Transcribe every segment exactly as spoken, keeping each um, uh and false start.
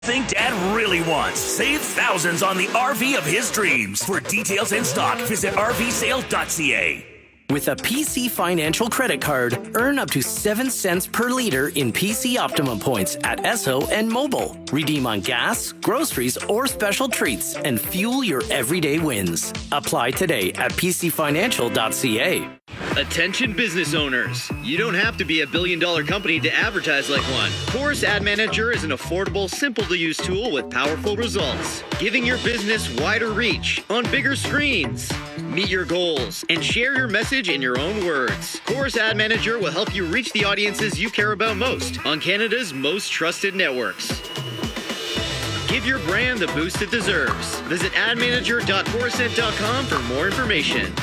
Thing Dad really wants. Save thousands on the R V of his dreams. For details and stock, visit r v sale dot c a. With a P C Financial credit card, earn up to seven cents per liter in P C Optimum points at Esso and Mobile. Redeem on gas, groceries, or special treats and fuel your everyday wins. Apply today at p c financial dot c a. Attention business owners. You don't have to be a billion dollar company to advertise like one. Chorus Ad Manager is an affordable, simple to use tool with powerful results, giving your business wider reach on bigger screens. Meet your goals and share your message in your own words. Chorus Ad Manager will help you reach the audiences you care about most on Canada's most trusted networks. Give your brand the boost it deserves. Visit ad manager dot corusent dot com for more information.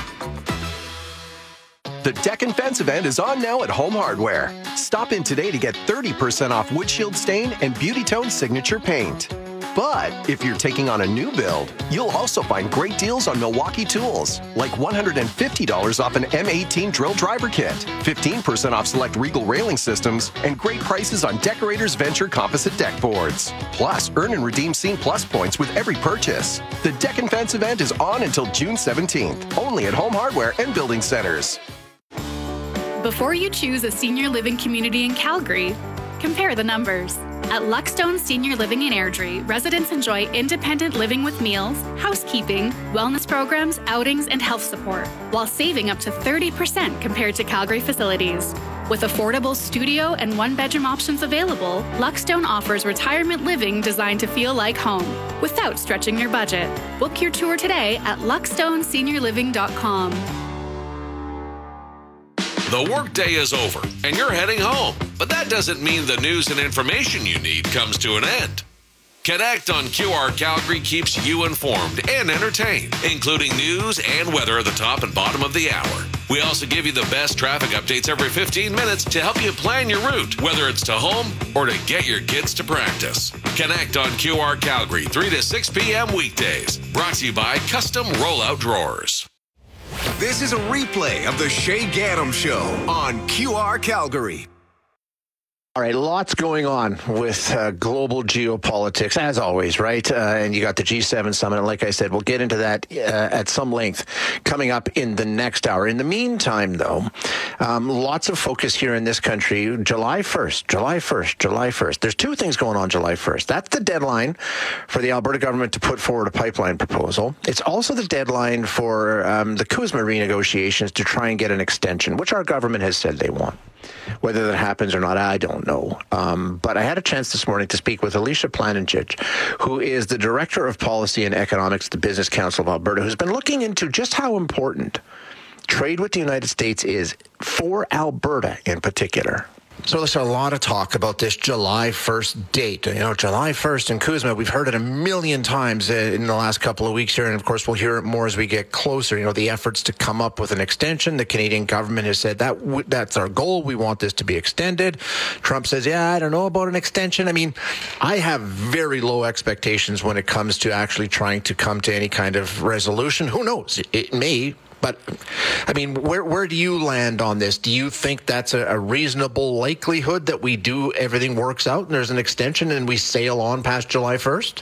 The Deck and Fence event is on now at Home Hardware. Stop in today to get thirty percent off Windshield Stain and Beauty Tone Signature Paint. But if you're taking on a new build, you'll also find great deals on Milwaukee tools, like one hundred fifty dollars off an M eighteen drill driver kit, fifteen percent off select Regal railing systems, and great prices on Decorators Venture composite deck boards. Plus, earn and redeem Scene Plus points with every purchase. The Deck and Fence event is on until June seventeenth, only at Home Hardware and Building Centers. Before you choose a senior living community in Calgary, compare the numbers. At Luckstone Senior Living in Airdrie, residents enjoy independent living with meals, housekeeping, wellness programs, outings, and health support, while saving up to thirty percent compared to Calgary facilities. With affordable studio and one-bedroom options available, Luckstone offers retirement living designed to feel like home, without stretching your budget. Book your tour today at luckstone senior living dot com. The workday is over and you're heading home, but that doesn't mean the news and information you need comes to an end. Connect on Q R Calgary keeps you informed and entertained, including news and weather at the top and bottom of the hour. We also give you the best traffic updates every fifteen minutes to help you plan your route, whether it's to home or to get your kids to practice. Connect on Q R Calgary, three to six p.m. weekdays. Brought to you by Custom Rollout Drawers. This is a replay of the Shay Gaddam Show on Q R Calgary. All right, lots going on with uh, global geopolitics, as always, right? Uh, and you got the G seven summit. And like I said, we'll get into that uh, at some length coming up in the next hour. In the meantime, though, um, lots of focus here in this country. July first, July first, July first. There's two things going on July first. That's the deadline for the Alberta government to put forward a pipeline proposal. It's also the deadline for um, the CUSMA renegotiations to try and get an extension, which our government has said they want. Whether that happens or not, I don't know. Um, but I had a chance this morning to speak with Alicia Planenchich, who is the Director of Policy and Economics at the Business Council of Alberta, who's been looking into just how important trade with the United States is for Alberta in particular. So there's a lot of talk about this July first date. You know, July first in CUSMA, we've heard it a million times in the last couple of weeks here, and of course we'll hear it more as we get closer. You know, the efforts to come up with an extension. The Canadian government has said that w- that's our goal. We want this to be extended. Trump says, yeah, I don't know about an extension. I mean, I have very low expectations when it comes to actually trying to come to any kind of resolution. Who knows? It may. But, I mean, where where do you land on this? Do you think that's a, a reasonable likelihood that we do, everything works out and there's an extension and we sail on past July first?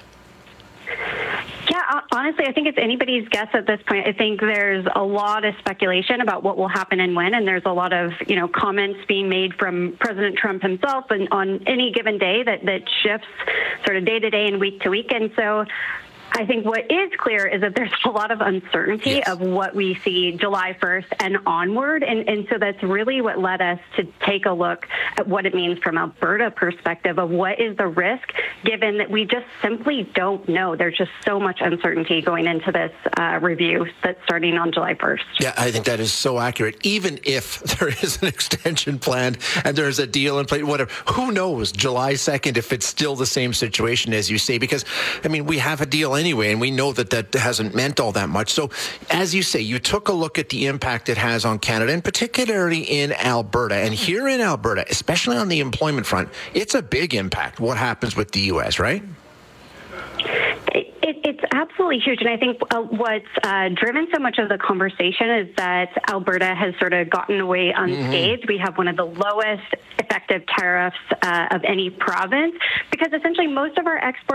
Yeah, honestly, I think it's anybody's guess at this point. I think there's a lot of speculation about what will happen and when, and there's a lot of, you know, comments being made from President Trump himself and on any given day that, that shifts sort of day to day and week to week. And so I think what is clear is that there's a lot of uncertainty yes. of what we see July first and onward. And, and so that's really what led us to take a look at what it means from Alberta perspective of what is the risk, given that we just simply don't know. There's just so much uncertainty going into this uh, review that's starting on July first. Yeah, I think that is so accurate. Even if there is an extension planned and there's a deal in place, whatever, who knows July second if it's still the same situation as you say, because, I mean, we have a deal anyway. Anyway, and we know that that hasn't meant all that much. So, as you say, you took a look at the impact it has on Canada, and particularly in Alberta. And here in Alberta, especially on the employment front, it's a big impact, what happens with the U S, right? It, it It's absolutely huge. And I think uh, what's uh, driven so much of the conversation is that Alberta has sort of gotten away unscathed. Mm-hmm. We have one of the lowest effective tariffs uh, of any province because essentially most of our exports